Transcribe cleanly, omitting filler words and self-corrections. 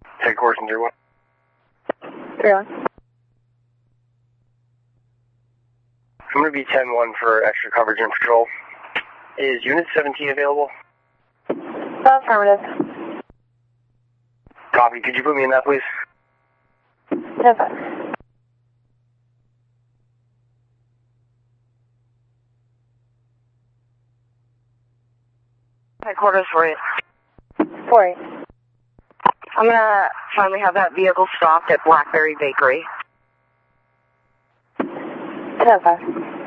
Headquarters in 3-1. 3-1. I'm going to be 10-1 for extra coverage and patrol. Is Unit 17 available? Affirmative. Copy. Could you put me in that, please? Yes, sir. Headquarters for it. 4-8. I'm gonna finally have that vehicle stopped at Blackberry Bakery. Yes, sir.